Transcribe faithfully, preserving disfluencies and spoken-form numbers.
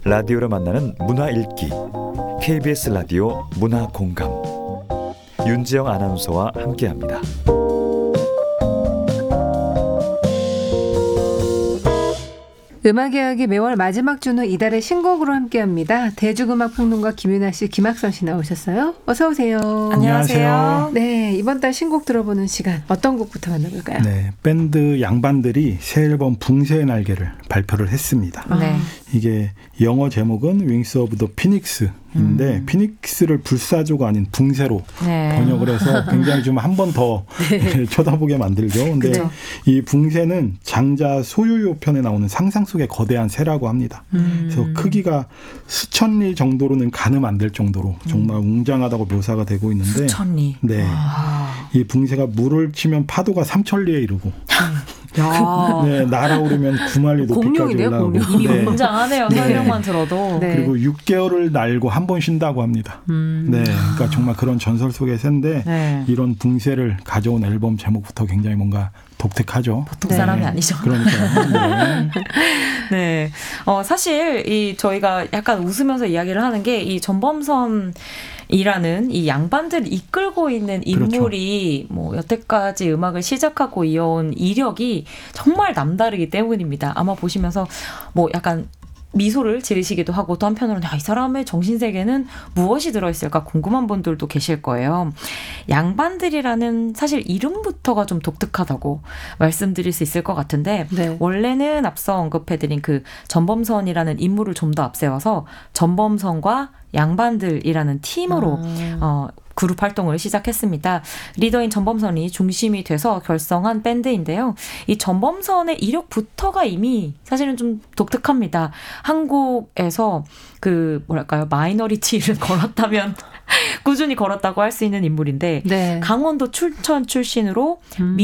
라디오로 만나는 문화 읽기 케이비에스 라디오 문화 공감 윤지영 아나운서와 함께합니다. 음악 이야기 매월 마지막 주는 이달의 신곡으로 함께합니다. 대중음악 평론가 김윤아 씨, 김학선 씨 나오셨어요. 어서 오세요. 안녕하세요. 네, 이번 달 신곡 들어보는 시간 어떤 곡부터 만나볼까요? 네, 밴드 양반들이 새 앨범 붕세의 날개를 발표를 했습니다. 아. 네. 이게 영어 제목은 Wings of the Phoenix인데 음. 피닉스를 불사조가 아닌 붕세로 네. 번역을 해서 굉장히 좀 한 번 더 네. 쳐다보게 만들죠. 근데 그쵸. 이 붕세는 장자 소유요편에 나오는 상상 속의 거대한 새라고 합니다. 음. 그래서 크기가 수천 리 정도로는 가늠 안 될 정도로 정말 음. 웅장하다고 묘사가 되고 있는데 수천 리. 네. 아. 이 붕세가 물을 치면 파도가 삼천 리에 이르고 네, 날아오르면 구만 리 높이까지 올라오고 이미 네. 웅장하네요. 설명만 네. 들어도. 네. 그리고 육 개월을 날고 한 번 쉰다고 합니다. 음. 네, 그러니까 정말 그런 전설 속의 새인데 네. 이런 붕세를 가져온 앨범 제목부터 굉장히 뭔가 독특하죠. 보통 네. 사람이 아니죠. 그러니까요. 네. 네. 어, 사실 이 저희가 약간 웃으면서 이야기를 하는 게 이 전범선 이라는 이 양반들을 이끌고 있는 인물이 그렇죠. 뭐 여태까지 음악을 시작하고 이어온 이력이 정말 남다르기 때문입니다. 아마 보시면서 뭐 약간 미소를 지으시기도 하고 또 한편으로는 야, 이 사람의 정신세계는 무엇이 들어있을까 궁금한 분들도 계실 거예요. 양반들이라는 사실 이름부터가 좀 독특하다고 말씀드릴 수 있을 것 같은데 네. 원래는 앞서 언급해드린 그 전범선이라는 인물을 좀 더 앞세워서 전범선과 양반들이라는 팀으로 아. 어, 그룹 활동을 시작했습니다. 리더인 전범선이 중심이 돼서 결성한 밴드인데요. 이 전범선의 이력부터가 이미 사실은 좀 독특합니다. 한국에서 그 뭐랄까요 마이너리티를 걸었다면 꾸준히 걸었다고 할 수 있는 인물인데 네. 강원도 춘천 출신으로 음.